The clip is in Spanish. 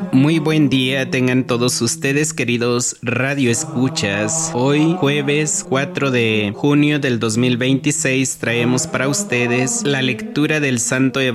Muy buen día tengan todos ustedes, queridos radioescuchas. Hoy, jueves 4 de junio del 2026, traemos para ustedes la lectura del Santo Evangelio